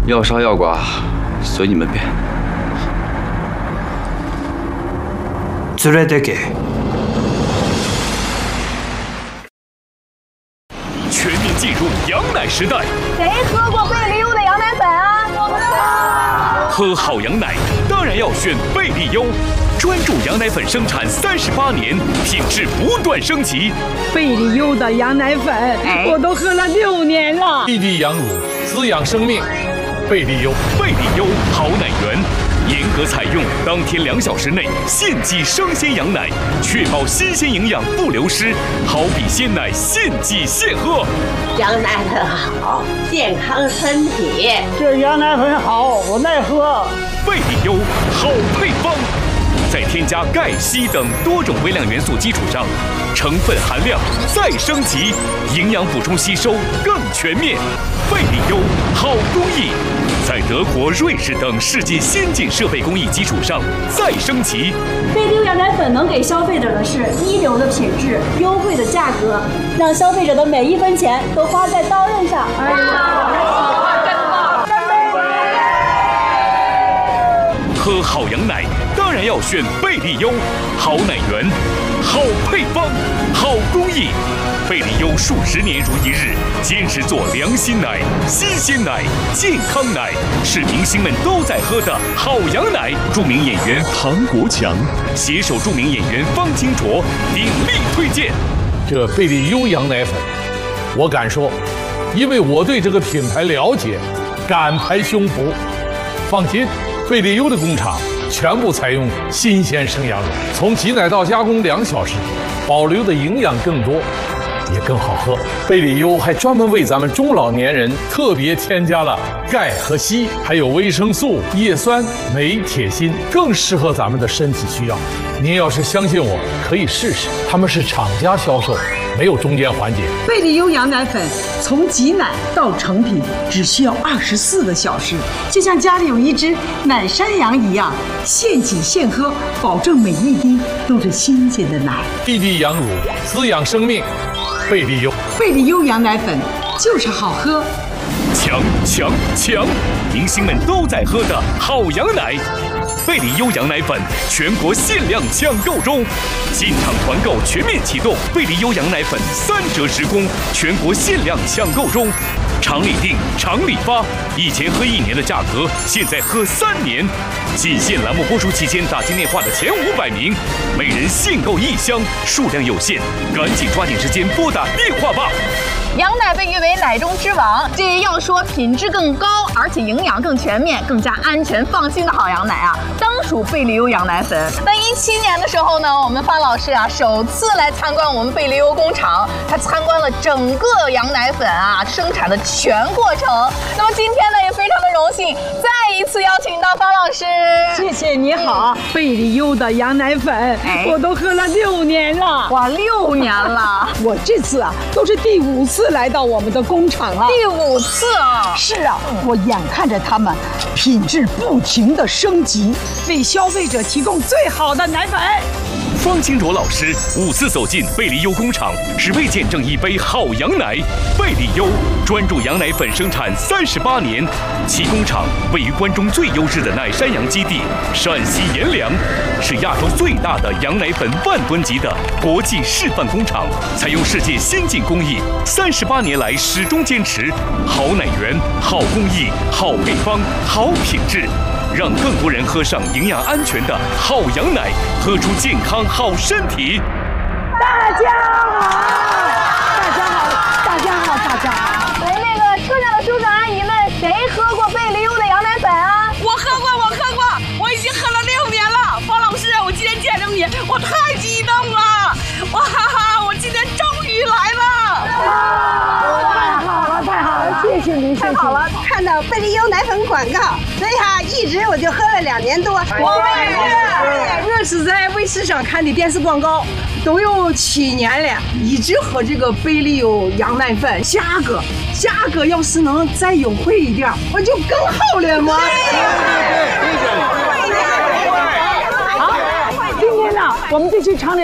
要杀要剐，随你们便。 連れてけ。 全面进入羊奶时代。 谁喝过贝利优的羊奶粉啊？我们喝好羊奶当然要选贝利优，专注羊奶粉生产38年，品质不断升级。 贝利优的羊奶粉，我都喝了6年了。 滴滴羊乳，滋养生命。贝利优， 贝利优好奶源，严格采用当天2小时内现挤生鲜羊奶，确保新鲜营养不流失，好比鲜奶现挤现喝。 羊奶粉好，健康身体。 这羊奶粉好，我耐喝。 贝利优好配方，在添加钙、硒等多种微量元素基础上，成分含量再升级，营养补充吸收更全面。贝利优好工艺，在德国、瑞士等世界先进设备工艺基础上再升级。 贝利优羊奶粉能给消费者的是一流的品质、优惠的价格，让消费者的每1分钱都花在刀刃上。 喝好羊奶当然要选贝利优，好奶源，好配方，好工艺。贝利优数10年如一日，坚持做良心奶、新鲜奶、健康奶，是明星们都在喝的好羊奶。著名演员唐国强携手著名演员方清卓鼎力推荐。 这贝利优羊奶粉，我敢说，因为我对这个品牌了解，敢拍胸脯。放心，贝利优的工厂全部采用新鲜生羊乳，从挤奶到加工2小时，保留的营养更多，也更好喝。贝利优还专门为咱们中老年人特别添加了钙和硒，还有维生素、叶酸、镁、铁、锌，更适合咱们的身体需要。您要是相信我，可以试试，他们是厂家销售，没有中间环节。 贝利优羊奶粉从挤奶到成品只需要24个小时，就像家里有一只奶山羊一样，现挤现喝，保证每一滴都是新鲜的奶。 滴滴羊乳，滋养生命。贝利优， 贝利优羊奶粉就是好喝。 强强强！明星们都在喝的好羊奶，贝利优羊奶粉全国限量抢购中，进场团购全面启动，贝利优羊奶粉3折直供，全国限量抢购中，厂里订，厂里发，以前喝1年的价格，现在喝3年。仅限栏目播出期间打进电话的前500名，每人限购1箱，数量有限，赶紧抓紧时间拨打电话吧。 羊奶被誉为奶中之王，这要说品质更高，而且营养更全面、更加安全放心的好羊奶啊，当属贝利优羊奶粉。那17年的时候呢，我们方老师啊首次来参观我们贝利优工厂，他参观了整个羊奶粉啊生产的全过程。那么今天呢，也非常的荣幸，再一次邀请到方老师。 谢谢你好，贝利优的羊奶粉，我都喝了6年了。 哇，6年了！ 我这次啊都是第5次来到我们的工厂了。 第5次啊！ 是啊，我眼看着他们品质不停的升级，为消费者提供最好的奶粉。 方清卓老师5次走进贝利优工厂，只为见证一杯好羊奶。贝利优专注羊奶粉生产38年，其工厂位于关中最优质的奶山羊基地陕西阎良，是亚洲最大的羊奶粉10000吨级的国际示范工厂，采用世界先进工艺，38年来始终坚持好奶源、好工艺、好配方、好品质。让更多人喝上营养安全的好羊奶，喝出健康好身体。 大家好，大家好，大家好，大家好！ 那个车上的叔叔阿姨们，谁喝过贝利优的羊奶粉啊？ 我喝过，我已经喝了6年了。方老师，我今天见着你，我太激动了！哇哈哈，我今天终于来了！ 太好了，谢谢您， 太好了！看到贝利优奶粉广告，所以一直我就喝了2年多。 我是在卫视上看的电视广告，都有7年了，一直喝这个贝利优羊奶粉，价格要是能再优惠一点，我就更好了嘛。 好，今天呢，我们这期厂里